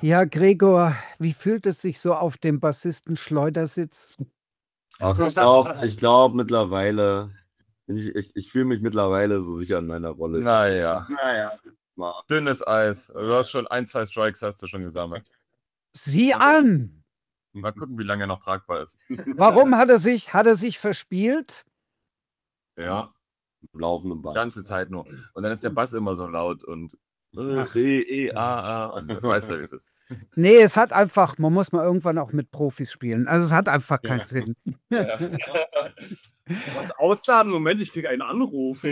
Ja, Gregor, wie fühlt es sich so auf dem Bassisten-Schleudersitz? Ach, ich glaub mittlerweile, ich fühle mich mittlerweile so sicher in meiner Rolle. Naja, Mal. dünnes Eis. Du hast schon 2 Strikes hast du schon gesammelt. Sieh an! Mal gucken, wie lange er noch tragbar ist. Warum hat er sich verspielt? Ja, Laufenden Band. ganze Zeit nur. Und dann ist der Bass immer so laut und Ach. A. Und weißt du, wie es ist. Nee, es hat einfach, man muss mal irgendwann auch mit Profis spielen. Also es hat einfach keinen Sinn. Was ausladen? Moment, ich kriege einen Anruf.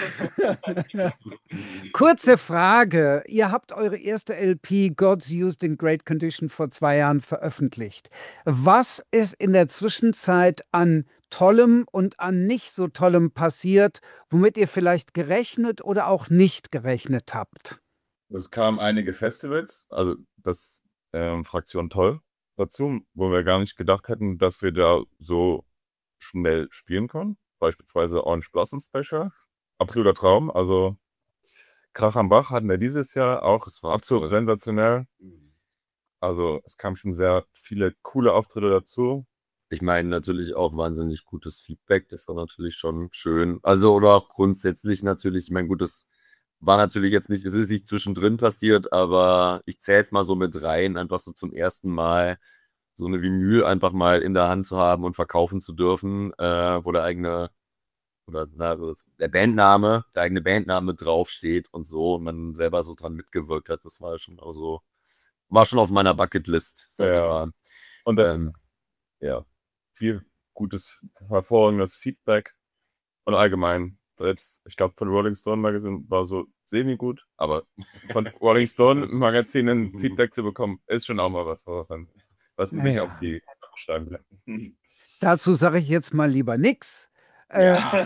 Kurze Frage. Ihr habt eure erste LP God's Used in Great Condition vor 2 Jahren veröffentlicht. Was ist in der Zwischenzeit an Tollem und an nicht so Tollem passiert, womit ihr vielleicht gerechnet oder auch nicht gerechnet habt? Es kamen einige Festivals, also das Fraktion Toll dazu, wo wir gar nicht gedacht hätten, dass wir da so schnell spielen können. Beispielsweise Orange Blossom Special. Absoluter Traum. Also Krach am Bach hatten wir dieses Jahr auch. Es war absolut sensationell. Also es kamen schon sehr viele coole Auftritte dazu. Ich meine natürlich auch wahnsinnig gutes Feedback, das war natürlich schon schön. Also oder auch grundsätzlich natürlich, ich meine, gut, das war natürlich jetzt nicht, es ist nicht zwischendrin passiert, aber ich zähle es mal so mit rein, einfach so zum ersten Mal so eine Vinyl einfach mal in der Hand zu haben und verkaufen zu dürfen, wo der eigene oder der eigene Bandname draufsteht und so und man selber so dran mitgewirkt hat, das war schon auch so, war schon auf meiner Bucketlist, sag ich Ja. mal. Und das, ja, viel gutes, hervorragendes Feedback und allgemein selbst, ich glaube, von Rolling Stone Magazine war so semi-gut, aber von Rolling Stone Magazin ein Feedback zu bekommen, ist schon auch mal was mich Ja. auf die Steine bleibt. Dazu sage ich jetzt mal lieber nix. Ja.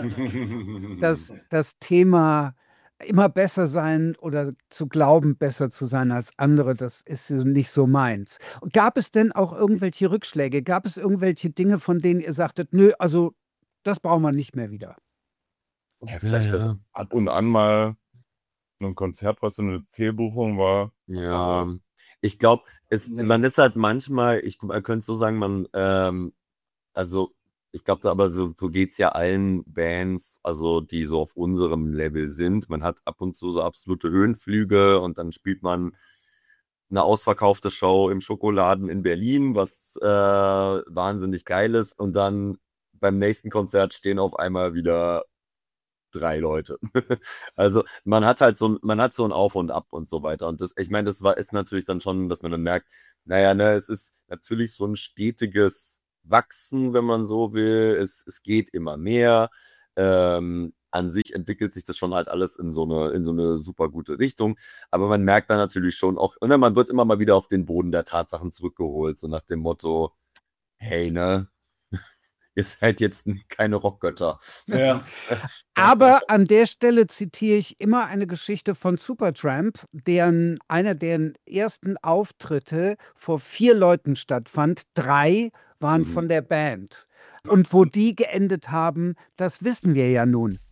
Das Thema immer besser sein oder zu glauben, besser zu sein als andere, das ist so nicht so meins. Und gab es denn auch irgendwelche Rückschläge? Gab es irgendwelche Dinge, von denen ihr sagtet, nö, also das brauchen wir nicht mehr wieder? Ja, vielleicht das ab und an mal ein Konzert, was so eine Fehlbuchung war. Ja, ich glaube, man ist halt manchmal, man könnte so sagen, also ich glaube, aber so geht's ja allen Bands, also die so auf unserem Level sind. Man hat ab und zu so absolute Höhenflüge und dann spielt man eine ausverkaufte Show im Schokoladen in Berlin, was wahnsinnig geil ist. Und dann beim nächsten Konzert stehen auf einmal wieder 3 Leute. Also man hat so ein Auf und Ab und so weiter. Und das, ich meine, ist natürlich dann schon, dass man dann merkt, naja, ne, es ist natürlich so ein stetiges Wachsen, wenn man so will. Es geht immer mehr. An sich entwickelt sich das schon halt alles in so eine super gute Richtung. Aber man merkt dann natürlich schon auch, ne, man wird immer mal wieder auf den Boden der Tatsachen zurückgeholt, so nach dem Motto, hey, ne, ihr seid jetzt keine Rockgötter. Ja. Aber an der Stelle zitiere ich immer eine Geschichte von Supertramp, einer deren ersten Auftritte vor 4 Leuten stattfand. 3 waren von der Band. Und wo die geendet haben, das wissen wir ja nun.